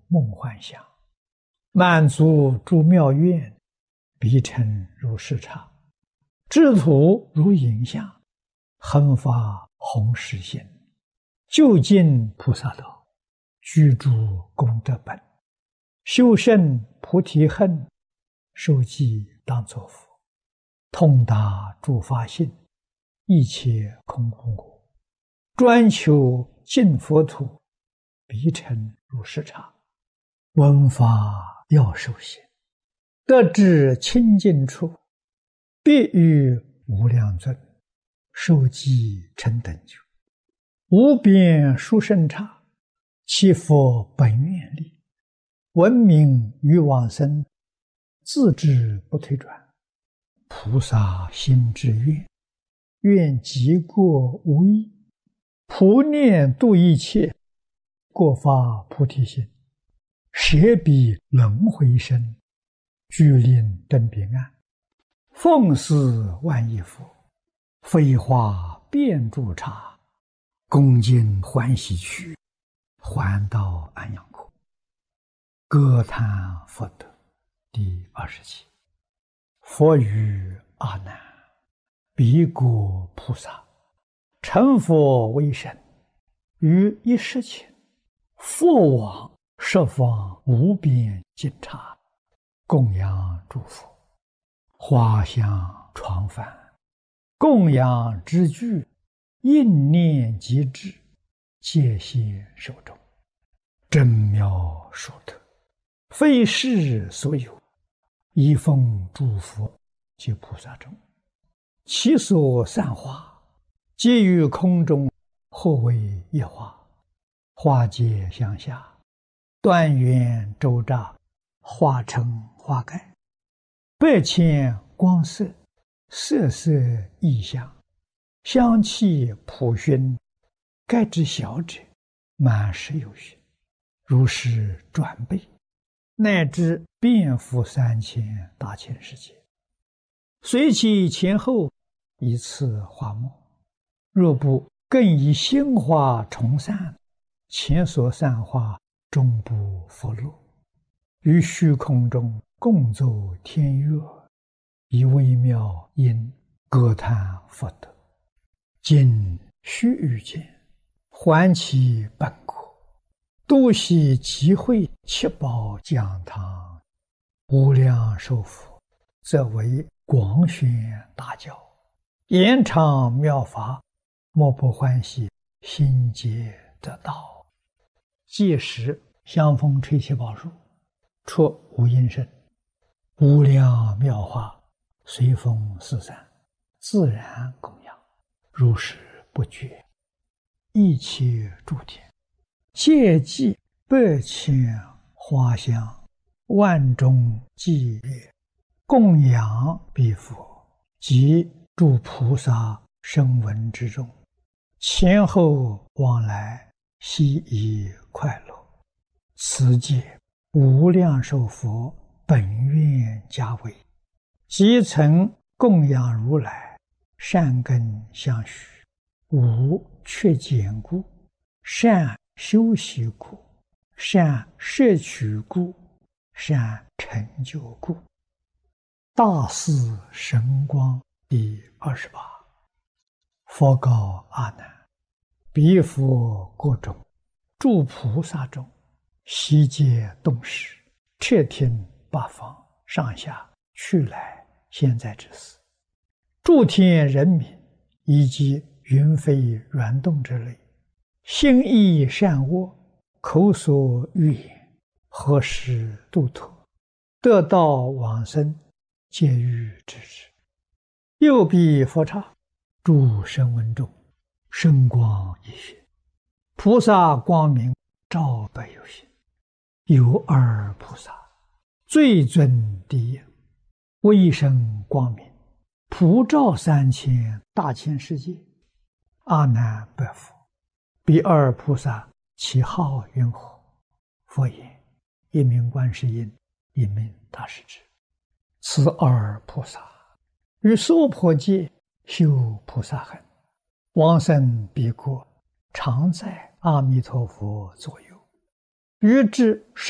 梦幻想，满足诸妙愿，必成如是刹。智土如影像，恒发弘誓心，究竟菩萨道，居诸功德本，修胜菩提恨，受记当作佛，通达诸法性，一切空无我，专求净佛土，必成如是刹。闻法要受行，得至清净处，必遇无量尊，受记成等觉，无边殊胜刹，其佛本愿力，闻名于往生，自知不退转。菩萨心之愿，愿极过无异，普念度一切，过发菩提心，舍彼轮回身，具令真彼岸，奉事万亿佛，飞花遍诸刹，恭敬欢喜去，还到安养国。歌叹佛德第27。佛语阿难：彼国菩萨成佛为身，于一时前，佛往十方无边尽刹，供养诸佛，花香床幡，供养之具，应念即至，戒谢受众，真妙殊特，非世所有，一奉诸佛及菩萨众，其所散花，皆于空中，或为一花，花皆相下，断缘周匝，化成花盖，百千光色，色色异香，香气普熏，盖之小者，满十有余，如是转倍，乃至遍覆3000大千世界，随其前后，一次花末，若不更以新花重散，前所散花终不复落，于虚空中共奏天乐，以微妙音歌叹佛德，今须臾间，还其本国，度悉集会七宝讲堂，无量寿佛，则为广宣大教，延长妙法，莫不欢喜，心皆得道。届时香风吹七宝树，出无音声，无量妙法随风四散，自然供养，如是不绝。一切诸天皆祭百千花香，万众伎乐，供养彼佛及诸菩萨声闻之众，前后往来，悉以快乐。此界无量寿佛本愿家为，即曾供养如来，善根相续，无缺减故，善修习故，善摄取故，善成就故。大士神光第28。佛告阿难：彼佛国中，诸菩萨中，悉皆动识，彻听八方上下去来现在之事，诸天人民以及云飞软动之类，心意善恶，口所欲言，何时度脱，得道往生，皆欲知之。右彼佛刹，诸声闻众，声光一现，菩萨光明照百有心，有二菩萨，最尊第一，威声光明，普照3000大千世界。阿难白佛：彼二菩萨其号云何？佛言：一名观世音，一名大势至。此二菩萨于娑婆界修菩萨行，往生彼国，常在阿弥陀佛左右，于至